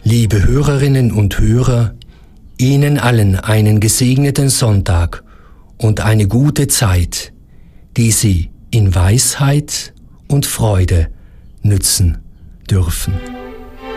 Liebe Hörerinnen und Hörer, Ihnen allen einen gesegneten Sonntag und eine gute Zeit, die Sie in Weisheit und Freude nützen dürfen.